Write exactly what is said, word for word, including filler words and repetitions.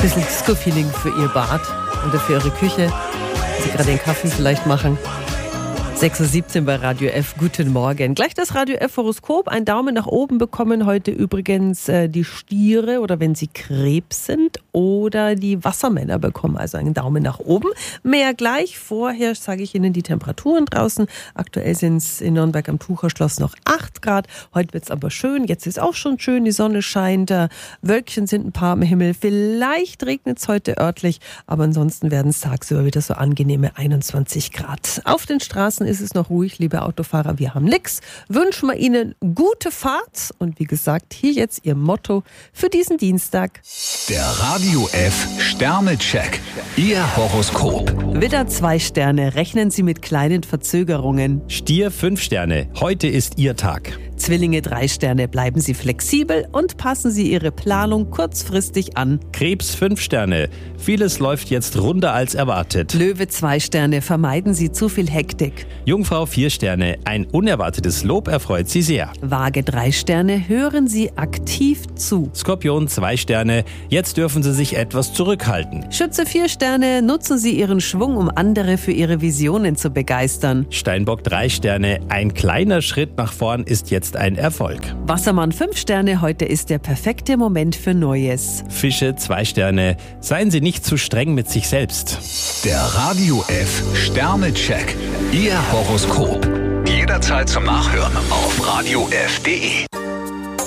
bisschen Disco-Feeling für Ihr Bad oder für Ihre Küche. Sie gerade den Kaffee vielleicht machen. sechs Uhr siebzehn bei Radio F. Guten Morgen. Gleich das Radio F Horoskop. Ein Daumen nach oben bekommen heute übrigens äh, die Stiere oder wenn sie Krebs sind oder die Wassermänner bekommen also einen Daumen nach oben. Mehr gleich. Vorher sage ich Ihnen die Temperaturen draußen. Aktuell sind es in Nürnberg am Tucherschloss noch acht Grad. Heute wird es aber schön. Jetzt ist auch schon schön. Die Sonne scheint. Äh, Wölkchen sind ein paar am Himmel. Vielleicht regnet es heute örtlich, aber ansonsten werden es tagsüber wieder so angenehme einundzwanzig Grad. Auf den Straßen ist es noch ruhig, liebe Autofahrer, wir haben nix. Wünschen wir Ihnen gute Fahrt und wie gesagt, hier jetzt Ihr Motto für diesen Dienstag. Der Radio F Sternecheck. Ihr Horoskop. Widder zwei Sterne, rechnen Sie mit kleinen Verzögerungen. Stier fünf Sterne, heute ist Ihr Tag. Zwillinge drei Sterne, bleiben Sie flexibel und passen Sie Ihre Planung kurzfristig an. Krebs fünf Sterne, vieles läuft jetzt runder als erwartet. Löwe zwei Sterne, vermeiden Sie zu viel Hektik. Jungfrau vier Sterne, ein unerwartetes Lob erfreut Sie sehr. Waage drei Sterne, hören Sie aktiv zu. Skorpion zwei Sterne, jetzt dürfen Sie sich etwas zurückhalten. Schütze vier Sterne, nutzen Sie Ihren Schwung, um andere für Ihre Visionen zu begeistern. Steinbock drei Sterne, ein kleiner Schritt nach vorn ist jetzt ein Erfolg. Wassermann fünf Sterne, heute ist der perfekte Moment für Neues. Fische zwei Sterne, seien Sie nicht zu streng mit sich selbst. Der Radio F Sternecheck. Ihr Horoskop. Jederzeit zum Nachhören auf radio f punkt de.